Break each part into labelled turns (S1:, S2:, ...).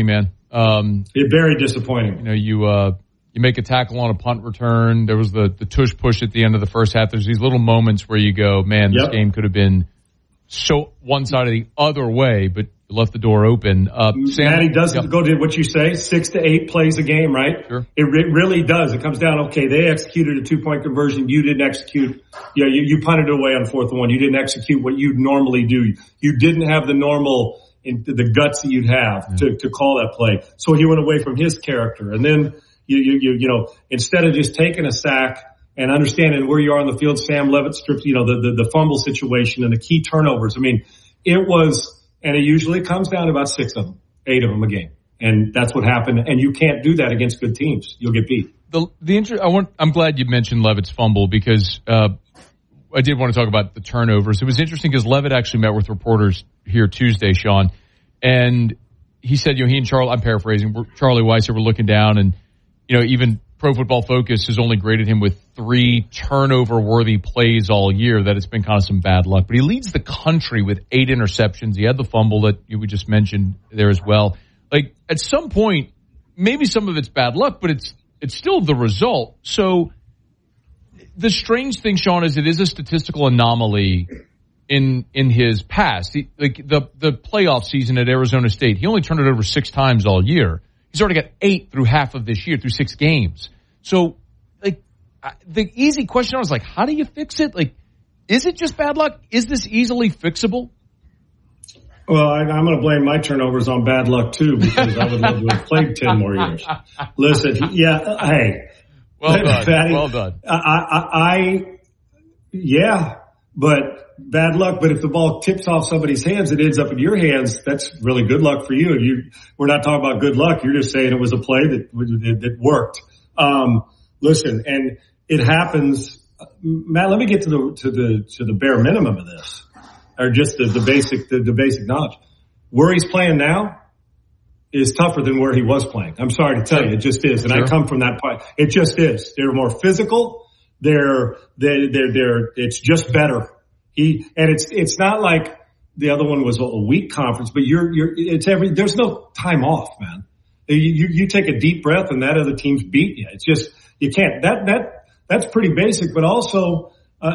S1: man.
S2: Very disappointing.
S1: You make a tackle on a punt return. There was the tush push at the end of the first half. There's these little moments where you go, man, this game could have been so one side or the other way, but you left the door open.
S2: Matty doesn't go to what you say, 6 to 8 plays a game, right?
S1: Sure.
S2: It really does. It comes down, okay, they executed a 2-point conversion. You didn't execute. You punted it away on 4th and 1. You didn't execute what you'd normally do. You didn't have the normal, the guts that you'd have to call that play. So he went away from his character. And then, instead of just taking a sack and understanding where you are on the field, Sam Levitt stripped, the fumble situation and the key turnovers. I mean, it was, and it usually comes down to about 6 of them, 8 of them a game. And that's what happened. And you can't do that against good teams. You'll get beat.
S1: I'm glad you mentioned Levitt's fumble because, I did want to talk about the turnovers. It was interesting because Levitt actually met with reporters here Tuesday, Sean, and he said, he and Charlie, I'm paraphrasing, Charlie Weisser were looking down and, even Pro Football Focus has only graded him with 3 turnover-worthy plays all year, that it's been kind of some bad luck. But he leads the country with 8 interceptions. He had the fumble that we just mentioned there as well. Like, at some point, maybe some of it's bad luck, but it's still the result. So the strange thing, Sean, is it is a statistical anomaly in his past. The playoff season at Arizona State, he only turned it over 6 times all year. He's already got 8 through half of this year, through 6 games. So, the easy question was how do you fix it? Is it just bad luck? Is this easily fixable?
S2: Well, I'm going to blame my turnovers on bad luck too, because I would love to have played 10 more years. Listen, hey.
S1: Well done.
S2: Fatty,
S1: well done.
S2: But bad luck. But if the ball tips off somebody's hands, it ends up in your hands. That's really good luck for you. We're not talking about good luck. You're just saying it was a play that worked. Listen, and it happens. Matt, let me get to the bare minimum of this, or just the basic knowledge. Where he's playing now is tougher than where he was playing. I'm sorry to tell you, it just is. And I come from that part. It just is. They're more physical. It's just better. It's not like the other one was a weak conference, but there's no time off, man. You take a deep breath and that other team's beat you. It's just, you can't, that's pretty basic, but also,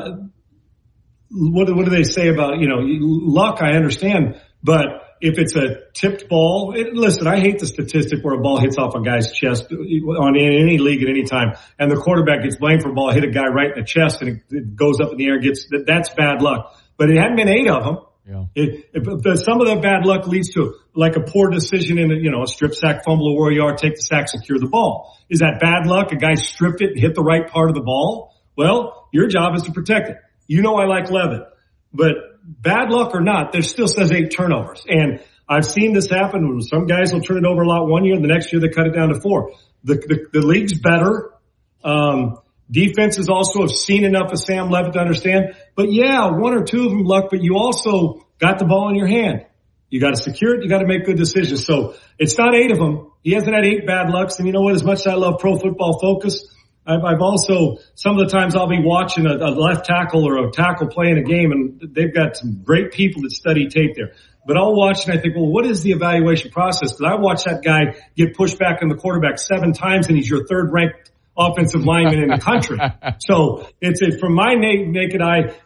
S2: what do they say about, luck? I understand, but if it's a tipped ball, listen, I hate the statistic where a ball hits off a guy's chest in any league at any time, and the quarterback gets blamed for a ball hit a guy right in the chest and it goes up in the air and that's bad luck. But it hadn't been 8 of them. Yeah. Some of the bad luck leads to a poor decision in a strip sack, fumble, or where you are, take the sack, secure the ball. Is that bad luck? A guy stripped it and hit the right part of the ball? Well, your job is to protect it. I like Levitt, but bad luck or not, there still says 8 turnovers. And I've seen this happen. Some guys will turn it over a lot one year, and the next year they cut it down to 4. The league's better. Defenses also have seen enough of Sam Levitt to understand. But 1 or 2 of them luck, but you also got the ball in your hand. You got to secure it. You got to make good decisions. So it's not 8 of them. He hasn't had 8 bad lucks. And you know what? As much as I love Pro Football Focus, I've also, some of the times I'll be watching a left tackle or a tackle playing a game, and they've got some great people that study tape there. But I'll watch and I think, well, what is the evaluation process? Because I watched that guy get pushed back in the quarterback 7 times, and he's your 3rd ranked offensive lineman in the country. So it's from my naked eye,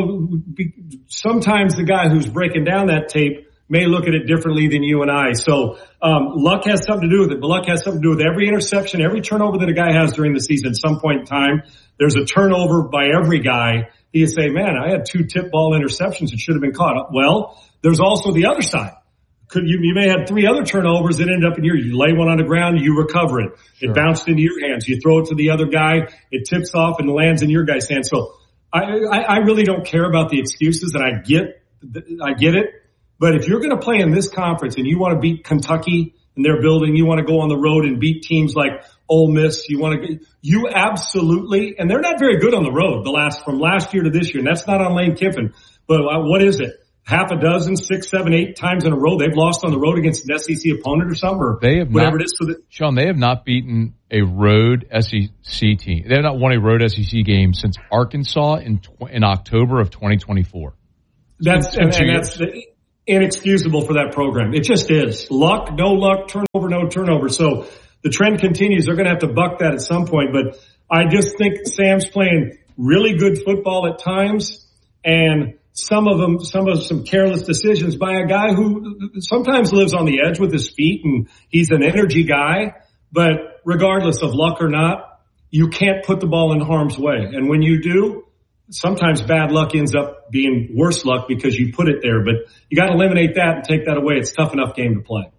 S2: sometimes the guy who's breaking down that tape may look at it differently than you and I. So, luck has something to do with it, but luck has something to do with every interception, every turnover that a guy has during the season. At some point in time, there's a turnover by every guy. You say, man, I had 2 tip ball interceptions that should have been caught. Well, there's also the other side. You may have 3 other turnovers that end up in you lay one on the ground, you recover it. Sure. It bounced into your hands. You throw it to the other guy, it tips off and lands in your guy's hands. So I really don't care about the excuses, and I get it. But if you're going to play in this conference and you want to beat Kentucky in their building, you want to go on the road and beat teams like Ole Miss, you absolutely, and they're not very good on the road from last year to this year, and that's not on Lane Kiffin. But what is it? Half a dozen, 6, 7, 8 times in a row they've lost on the road against an SEC opponent or something, or whatever it is.
S1: Sean, they have not beaten a road SEC team. They have not won a road SEC game since Arkansas in October of 2024.
S2: inexcusable for that program. It just is. Luck, no luck, turnover, no turnover. So the trend continues. They're going to have to buck that at some point. But I just think Sam's playing really good football at times, and some careless decisions by a guy who sometimes lives on the edge with his feet, and he's an energy guy. But regardless of luck or not, you can't put the ball in harm's way. And when you do, sometimes bad luck ends up being worse luck because you put it there. But you got to eliminate that and take that away. It's a tough enough game to play.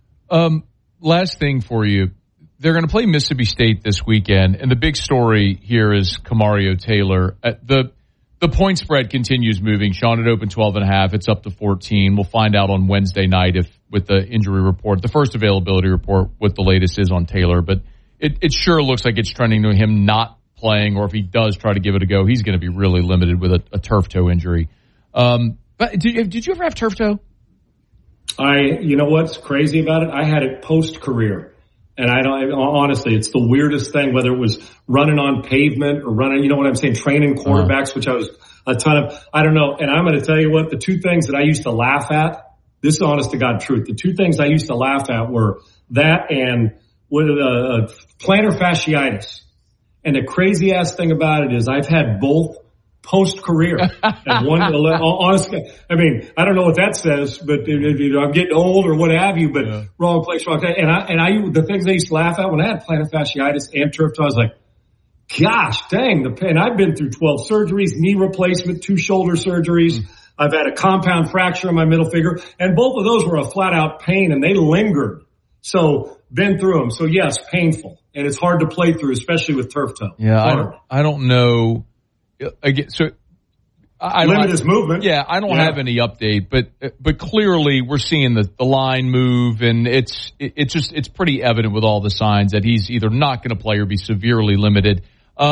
S1: Last thing for you. They're going to play Mississippi State this weekend, and the big story here is Kamario Taylor. The point spread continues moving. Sean, it opened 12.5. It's up to 14. We'll find out on Wednesday night with the injury report, the first availability report, what the latest is on Taylor. But it sure looks like it's trending to him not playing, or if he does try to give it a go, he's going to be really limited with a turf toe injury. But did you ever have turf toe?
S2: You know what's crazy about it? I had it post-career. And honestly, it's the weirdest thing, whether it was running on pavement or running, you know what I'm saying, training quarterbacks, which I was a ton of, I don't know. And I'm going to tell you what, the two things that I used to laugh at, this is honest to God truth. The two things I used to laugh at were that and plantar fasciitis. And the crazy ass thing about it is I've had both post-career. And one, honestly, I mean, I don't know what that says, but I'm getting old or what have you, but wrong place, wrong time. And the things I used to laugh at when I had plantar fasciitis and turf toe, I was like, gosh, dang, the pain. I've been through 12 surgeries, knee replacement, 2 shoulder surgeries. I've had a compound fracture in my middle finger, and both of those were a flat out pain, and they lingered. So been through them. So yes, painful, and it's hard to play through, especially with turf toe.
S1: Yeah, I don't know. Again, so I
S2: limit his movement.
S1: Yeah, I don't have any update, but clearly we're seeing the line move, and it's pretty evident with all the signs that he's either not going to play or be severely limited.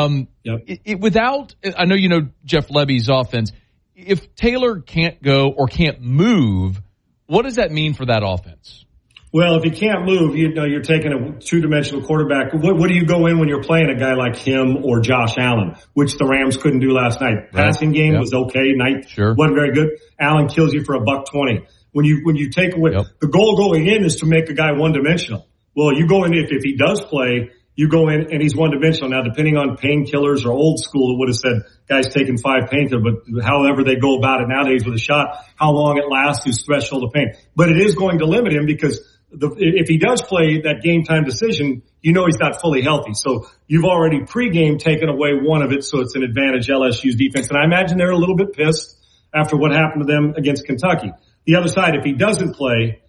S1: Without, I know you know Jeff Lebby's offense. If Taylor can't go or can't move, what does that mean for that offense?
S2: Well, if you can't move, you're taking a two-dimensional quarterback. What do you go in when you're playing a guy like him or Josh Allen, which the Rams couldn't do last night? Right. Passing game was okay. Wasn't very good. Allen kills you for $120. When you take away the goal going in is to make a guy one-dimensional. Well, you go in if he does play, you go in and he's one-dimensional. Now, depending on painkillers or old school, it would have said guys taking 5 painkillers, but however they go about it nowadays with a shot, how long it lasts, whose threshold of pain. But it is going to limit him because if he does play that game time decision, you know he's not fully healthy. So you've already pregame taken away one of it, so it's an advantage LSU's defense. And I imagine they're a little bit pissed after what happened to them against Kentucky. The other side, if he doesn't play,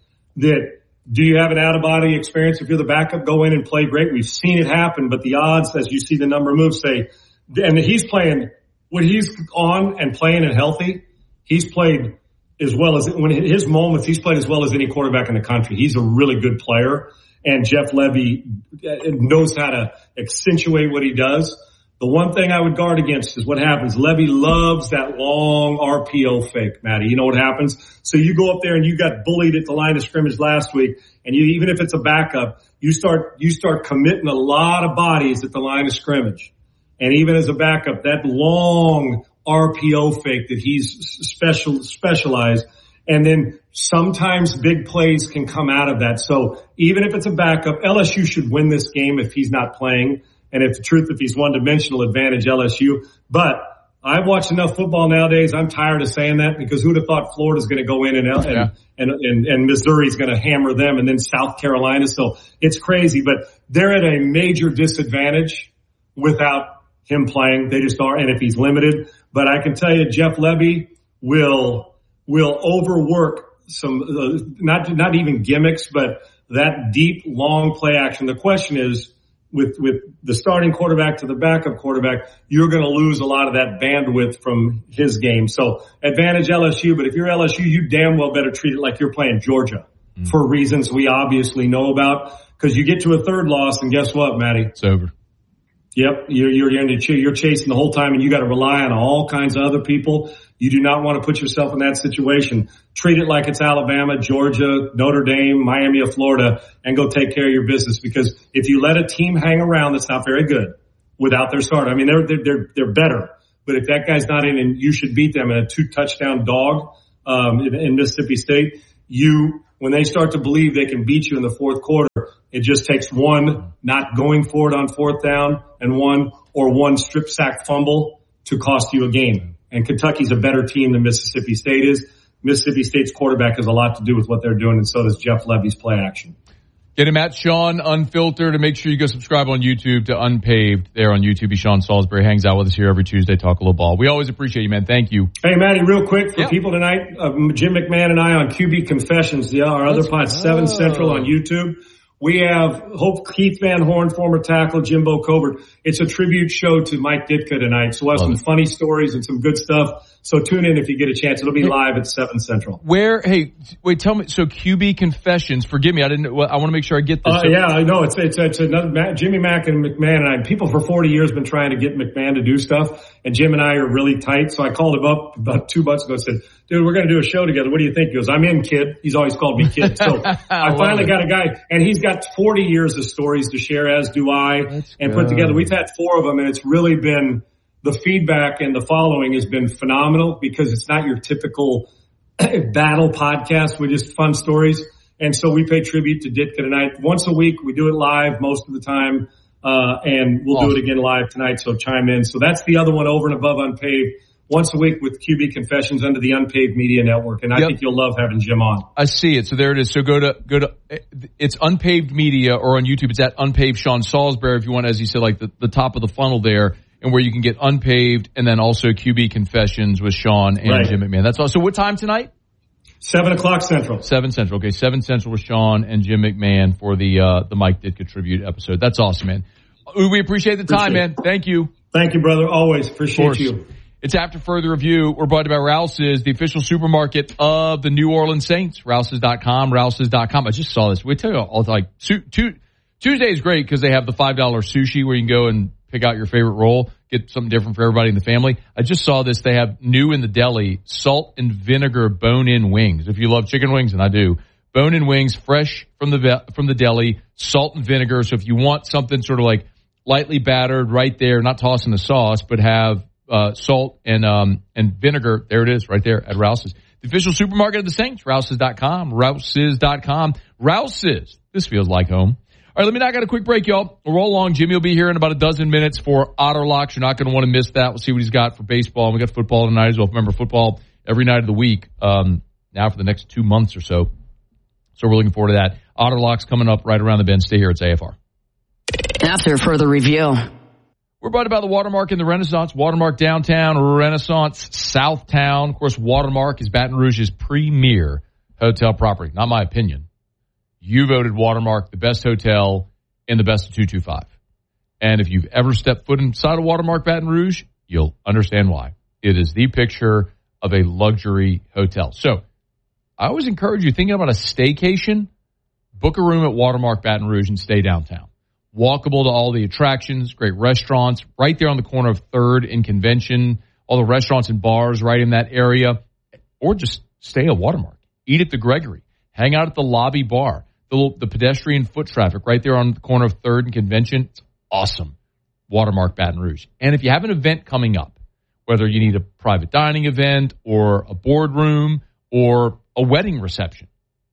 S2: do you have an out-of-body experience? If you're the backup, go in and play great. We've seen it happen, but the odds, as you see the number of moves, say, and he's playing, when he's on and playing and healthy, he's played as well as, when his moments, he's played as well as any quarterback in the country. He's a really good player, and Jeff Lebby knows how to accentuate what he does. The one thing I would guard against is what happens. Lebby loves that long RPO fake, Matty. You know what happens? So you go up there and you got bullied at the line of scrimmage last week, and even if it's a backup, you start committing a lot of bodies at the line of scrimmage. And even as a backup, that long RPO fake that he's specialized, and then sometimes big plays can come out of that. So even if it's a backup, LSU should win this game if he's not playing. And if he's one-dimensional, advantage LSU. But I've watched enough football nowadays. I'm tired of saying that because who'd have thought Florida's going to go in and Missouri's going to hammer them, and then South Carolina. So it's crazy, but they're at a major disadvantage without him playing. They just are. And if he's limited, but I can tell you, Jeff Lebby will overwork some, not even gimmicks, but that deep, long play action. The question is, with the starting quarterback to the backup quarterback, you're going to lose a lot of that bandwidth from his game. So advantage LSU, but if you're LSU, you damn well better treat it like you're playing Georgia for reasons we obviously know about, because you get to a third loss and guess what, Matty?
S1: It's over.
S2: Yep. You're chasing the whole time, and you got to rely on all kinds of other people. You do not want to put yourself in that situation. Treat it like it's Alabama, Georgia, Notre Dame, Miami, or Florida, and go take care of your business. Because if you let a team hang around that's not very good without their starter, I mean, they're better. But if that guy's not in and you should beat them in a 2-touchdown dog, in Mississippi State. When they start to believe they can beat you in the fourth quarter, it just takes one not going for it on fourth down and one strip sack fumble to cost you a game. And Kentucky's a better team than Mississippi State is. Mississippi State's quarterback has a lot to do with what they're doing, and so does Jeff Levy's play action.
S1: Get him at Sean Unfiltered, and make sure you go subscribe on YouTube to Unpaved. There on YouTube, Sean Salisbury hangs out with us here every Tuesday, talk a little ball. We always appreciate you, man. Thank you.
S2: Hey, Matty, real quick for people tonight, Jim McMahon and I on QB Confessions, our other pod, 7 Central on YouTube. We have Keith Van Horn, former tackle, Jimbo Covert. It's a tribute show to Mike Ditka tonight. So we'll have some funny stories and some good stuff. So tune in if you get a chance. It'll be live at 7 Central.
S1: Tell me, so QB Confessions, forgive me, I want to make sure I get this.
S2: I know. It's another, Jimmy Mack and McMahon and I, people for 40 years been trying to get McMahon to do stuff, and Jim and I are really tight. So I called him up about 2 months ago and said, dude, we're going to do a show together. What do you think? He goes, I'm in, kid. He's always called me kid. So I finally got a guy, and he's got 40 years of stories to share, as do I, put together. We've had 4 of them, and it's really been, the feedback and the following has been phenomenal because it's not your typical battle podcast with just fun stories. And so we pay tribute to Ditka tonight. Once a week, we do it live most of the time, and we'll do it again live tonight, so chime in. So that's the other one, over and above Unpaved. Once a week with QB Confessions under the Unpaved Media Network. And I think you'll love having Jim on.
S1: I see it. So there it is. So go to, it's Unpaved Media, or on YouTube, it's at Unpaved Sean Salisbury if you want, as you said, like the top of the funnel there, and where you can get Unpaved and then also QB Confessions with Sean and Jim McMahon. That's all. So what time tonight?
S2: 7 o'clock Central.
S1: 7 Central. Okay. 7 Central with Sean and Jim McMahon for the Mike Ditka tribute episode. That's awesome, man. We appreciate the time, man. Thank you.
S2: Thank you, brother. Always appreciate you.
S1: It's After Further Review. We're brought to you by Rouse's, the official supermarket of the New Orleans Saints. Rouse's.com, Rouse's.com. I just saw this. We tell you all, like, Tuesday is great because they have the $5 sushi where you can go and pick out your favorite roll, get something different for everybody in the family. I just saw this. They have new in the deli, salt and vinegar bone-in wings. If you love chicken wings, and I do, bone-in wings, fresh from the deli, salt and vinegar. So if you want something sort of like lightly battered right there, not tossing the sauce, but have salt and vinegar. There it is right there at Rouse's. The official supermarket of the Saints, Rouse's.com, Rouse's.com. Rouse's. This feels like home. All right, let me knock out a quick break, y'all. We'll roll along. Jimmy will be here in about a dozen minutes for Otter Locks. You're not going to want to miss that. We'll see what he's got for baseball. We got football tonight as well. Remember, football every night of the week now for the next 2 months or so. So we're looking forward to that. Otter Locks coming up right around the bend. Stay here. It's AFR.
S3: After Further Review.
S1: We're brought about the Watermark in the Renaissance. Watermark downtown, Renaissance Southtown. Of course, Watermark is Baton Rouge's premier hotel property. Not my opinion. You voted Watermark the best hotel in the best of 225. And if you've ever stepped foot inside a Watermark Baton Rouge, you'll understand why. It is the picture of a luxury hotel. So I always encourage you, thinking about a staycation, book a room at Watermark Baton Rouge and stay downtown. Walkable to all the attractions, great restaurants, right there on the corner of 3rd and Convention, all the restaurants and bars right in that area. Or just stay at Watermark. Eat at the Gregory. Hang out at the lobby bar. The pedestrian foot traffic right there on the corner of 3rd and Convention. It's awesome. Watermark Baton Rouge. And if you have an event coming up, whether you need a private dining event or a boardroom or a wedding reception,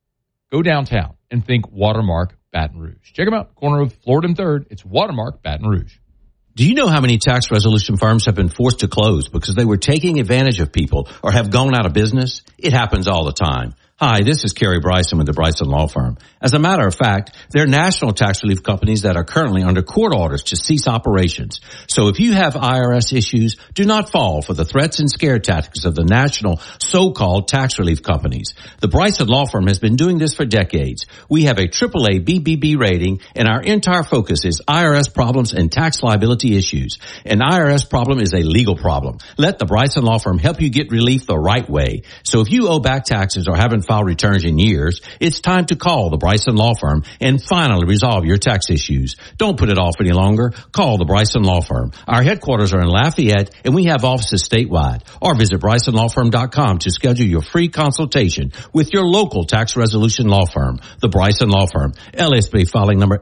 S1: go downtown and think Watermark Baton Rouge. Check them out. Corner of Florida and 3rd. It's Watermark Baton Rouge.
S4: Do you know how many tax resolution firms have been forced to close because they were taking advantage of people or have gone out of business? It happens all the time. Hi, this is Kerry Bryson with the Bryson Law Firm. As a matter of fact, they're national tax relief companies that are currently under court orders to cease operations. So if you have IRS issues, do not fall for the threats and scare tactics of the national so-called tax relief companies. The Bryson Law Firm has been doing this for decades. We have a AAA BBB rating, and our entire focus is IRS problems and tax liability issues. An IRS problem is a legal problem. Let the Bryson Law Firm help you get relief the right way. So if you owe back taxes or haven't filed returns in years, it's time to call the Bryson Law Firm and finally resolve your tax issues. Don't put it off any longer. Call the Bryson Law Firm. Our headquarters are in Lafayette, and we have offices statewide. Or visit BrysonLawFirm.com to schedule your free consultation with your local tax resolution law firm. The Bryson Law Firm. LSB filing number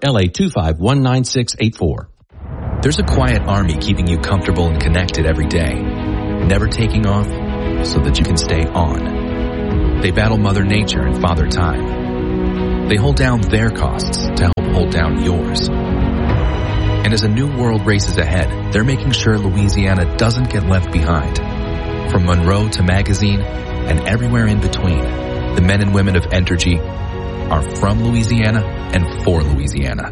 S4: LA2519684.
S5: There's a quiet army keeping you comfortable and connected every day, never taking off so that you can stay on. They battle Mother Nature and Father Time. They hold down their costs to help hold down yours. And as a new world races ahead, they're making sure Louisiana doesn't get left behind. From Monroe to Magazine and everywhere in between, the men and women of Entergy are from Louisiana and for Louisiana.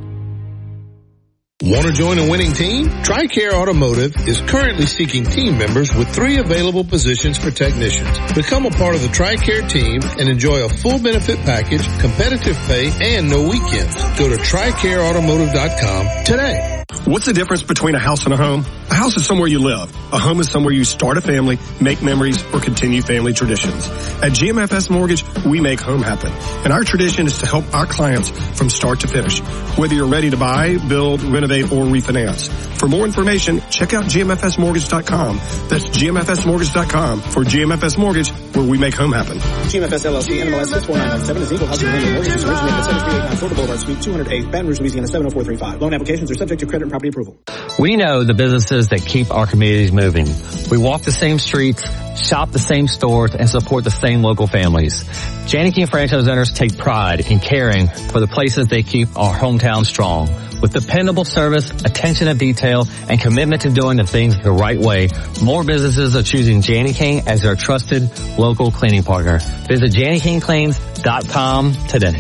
S6: Want to join a winning team? TRICARE Automotive is currently seeking team members with 3 available positions for technicians. Become a part of the TRICARE team and enjoy a full benefit package, competitive pay, and no weekends. Go to TRICAREAutomotive.com today.
S7: What's the difference between a house and a home? A house is somewhere you live. A home is somewhere you start a family, make memories, or continue family traditions. At GMFS Mortgage, we make home happen. And our tradition is to help our clients from start to finish. Whether you're ready to buy, build, renovate, or refinance. For more information, check out GMFSmortgage.com. That's GMFSmortgage.com for GMFS Mortgage, where we make home happen.
S8: GMFS LLC, NMLS 64997 is equal housing lender. Mortgages originated at 7389 Florida Boulevard, Suite 208, Baton Rouge, Louisiana 70435. Loan applications are subject to credit and property approval.
S9: We know the businesses that keep our communities moving. We walk the same streets, shop the same stores, and support the same local families. Janney King franchise owners take pride in caring for the places they keep our hometown strong. With dependable service, attention to detail, and commitment to doing the things the right way, more businesses are choosing Janney King as their trusted local cleaning partner. Visit JanneyKingCleans.com today.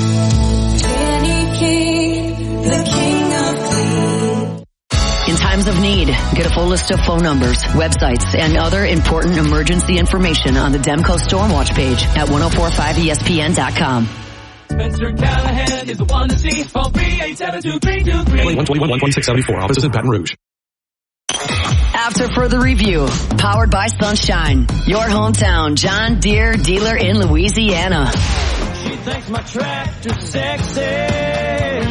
S3: Janney King, the king of clean. In times of need, get a full list of phone numbers, websites, and other important emergency information on the Demco Stormwatch page at 1045ESPN.com.
S10: Spencer Callahan is the one to see. Phone 3872323.
S11: 121-12674. Offices in Baton Rouge.
S3: After further review, powered by Sunshine, your hometown John Deere dealer in Louisiana.
S10: She thinks my tractor's sexy.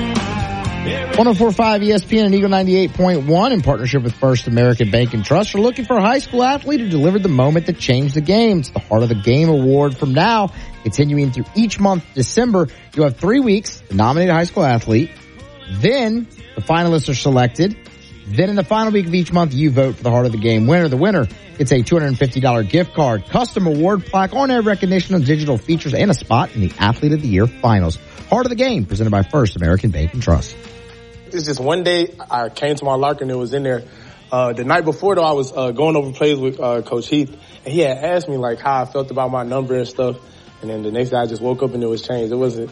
S12: 1045 ESPN and Eagle 98.1 in partnership with First American Bank and Trust are looking for a high school athlete who delivered the moment that changed the game. It's the Heart of the Game Award. From now, continuing through each month, December, you have 3 weeks to nominate a high school athlete. Then the finalists are selected. Then in the final week of each month, you vote for the Heart of the Game winner. The winner gets a $250 gift card, custom award plaque, on-air recognition of digital features, and a spot in the Athlete of the Year finals. Heart of the Game, presented by First American Bank and Trust.
S13: It's just one day I came to my locker and it was in there. The night before, though, I was going over plays with Coach Heath, and he had asked me like how I felt about my number and stuff. And then the next day I just woke up and it was changed. It was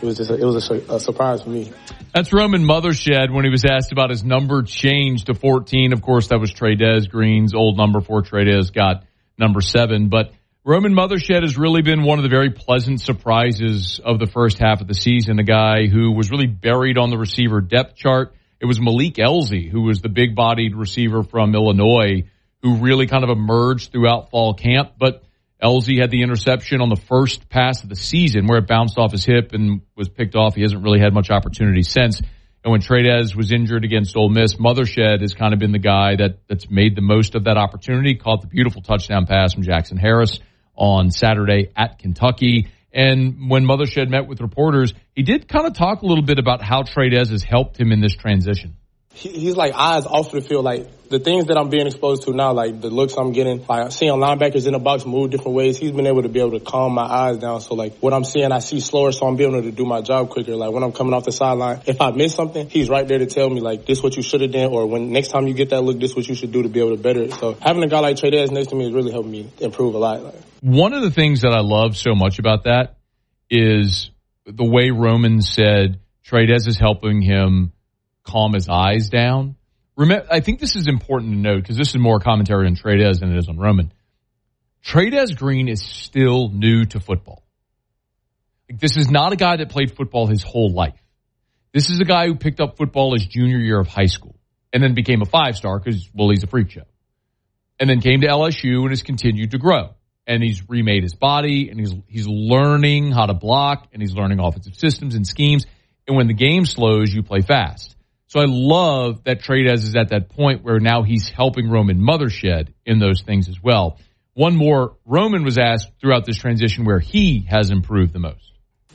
S13: a surprise for me.
S1: That's Roman Mothershed when he was asked about his number changed to 14. Of course, that was Tre'Dez Green's old number. For Tre'Dez got number 7. But Roman Mothershed has really been one of the very pleasant surprises of the first half of the season. A guy who was really buried on the receiver depth chart. It was Malik Elzy, who was the big-bodied receiver from Illinois, who really kind of emerged throughout fall camp. But Elzy had the interception on the first pass of the season where it bounced off his hip and was picked off. He hasn't really had much opportunity since. And when Tre'Dez was injured against Ole Miss, Mothershed has kind of been the guy that's made the most of that opportunity, caught the beautiful touchdown pass from Jackson Harris on Saturday at Kentucky. And when Mothershed met with reporters, he did kind of talk a little bit about how Tre'Dez has helped him in this transition.
S13: He's like eyes off the field. Like the things that I'm being exposed to now, like the looks I'm getting, like seeing linebackers in the box move different ways. He's been able to calm my eyes down. So like what I'm seeing, I see slower, so I'm being able to do my job quicker. Like when I'm coming off the sideline, if I miss something, he's right there to tell me like this what you should have done, or when next time you get that look, this what you should do to be able to better it. So having a guy like Tre'Dez next to me is really helping me improve a lot.
S1: One of the things that I love so much about that is the way Roman said Tre'Dez is helping him calm his eyes down. Remember, I think this is important to note because this is more commentary on Tre'Dez than it is on Roman. Tre'Dez Green is still new to football. Like, this is not a guy that played football his whole life. This is a guy who picked up football his junior year of high school and then became a 5-star because, well, he's a freak show. And then came to LSU and has continued to grow. And he's remade his body and he's learning how to block and he's learning offensive systems and schemes. And when the game slows, you play fast. So I love that Tre'Dez is at that point where now he's helping Roman Mothershed in those things as well. One more, Roman was asked throughout this transition where he has improved the most.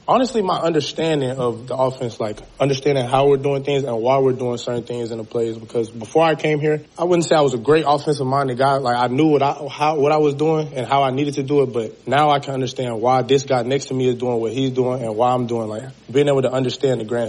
S13: Honestly, my understanding of the offense, like understanding how we're doing things and why we're doing certain things in the plays. Because before I came here, I wouldn't say I was a great offensive-minded guy. Like I knew what I was doing and how I needed to do it. But now I can understand why this guy next to me is doing what he's doing and why I'm doing. Like being able to understand the grand